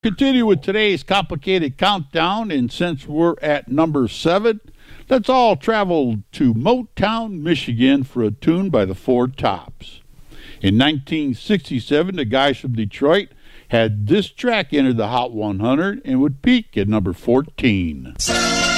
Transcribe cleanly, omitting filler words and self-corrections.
Continue with today's complicated countdown, and since we're at number 7, let's all travel to Motown, Michigan for a tune by the Four Tops. In 1967, the guys from Detroit had this track enter the Hot 100 and would peak at number 14.